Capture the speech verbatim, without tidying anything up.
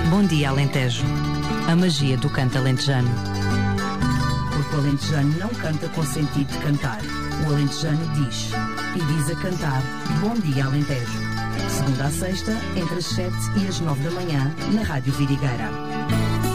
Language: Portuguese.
Bom Dia Alentejo. A magia do canto alentejano. Porque o alentejano não canta com sentido de cantar. O alentejano diz, e diz a cantar, Bom Dia Alentejo. Segunda a sexta, entre as sete e as nove da manhã, na Rádio Vidigueira.